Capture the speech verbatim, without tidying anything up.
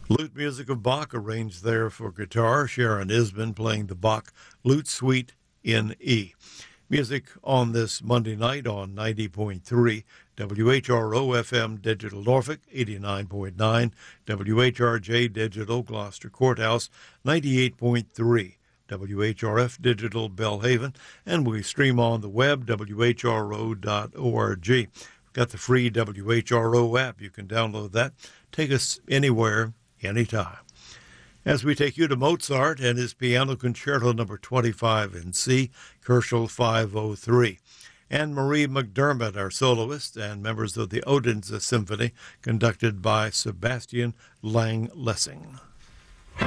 Lute music of Bach arranged there for guitar. Sharon Isbin playing the Bach Lute Suite in E. Music on this Monday night on ninety point three W H R O F M Digital Norfolk, eighty-nine point nine W H R J Digital Gloucester Courthouse, ninety-eight point three W H R F Digital Belhaven, and we stream on the web, W H R O dot org. We've got the free W H R O app. You can download that. Take us anywhere, anytime. As we take you to Mozart and his Piano Concerto number twenty-five in C, Kerschel five oh three. Anne-Marie McDermott, our soloist, and members of the Odense Symphony, conducted by Sebastian Lang-Lessing.